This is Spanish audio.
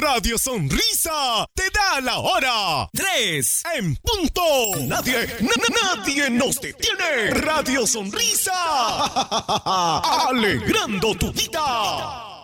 Radio Sonrisa te da la hora. 3 en punto. Nadie nos detiene. Radio Sonrisa. Alegrando tu vida.